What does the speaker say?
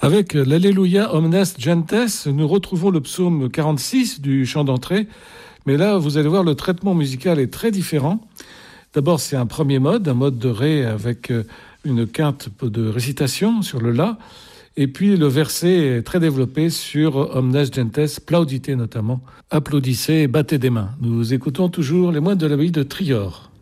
Avec l'Alléluia Omnes Gentes, nous retrouvons le psaume 46 du chant d'entrée. Mais là, vous allez voir, le traitement musical est très différent. D'abord, c'est un premier mode, un mode de Ré avec une quinte de récitation sur le La. Et puis le verset est très développé sur Omnes Gentes, plaudite notamment. Applaudissez et battez des mains. Nous écoutons toujours les moines de l'abbaye de Trior.